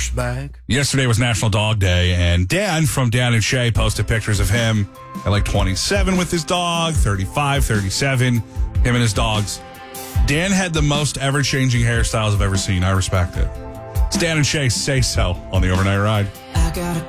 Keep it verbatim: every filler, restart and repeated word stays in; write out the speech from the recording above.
douchebag. Yesterday was National Dog Day, and Dan from Dan and Shay posted pictures of him at like twenty-seven with his dog, thirty-five, thirty-seven, him and his dogs. Dan had the most ever-changing hairstyles I've ever seen. I respect it. It's Dan and Shay Say So on the Overnight Ride. I got a